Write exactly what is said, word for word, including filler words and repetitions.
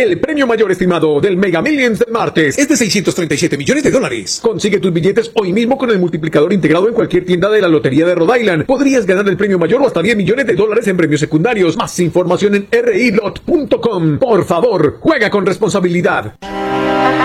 El premio mayor estimado del Mega Millions del martes es de seiscientos treinta y siete millones de dólares. Consigue tus billetes hoy mismo con el multiplicador integrado en cualquier tienda de la Lotería de Rhode Island. Podrías ganar el premio mayor o hasta diez millones de dólares en premios secundarios. Más información en r i lot punto com. Por favor, juega con responsabilidad.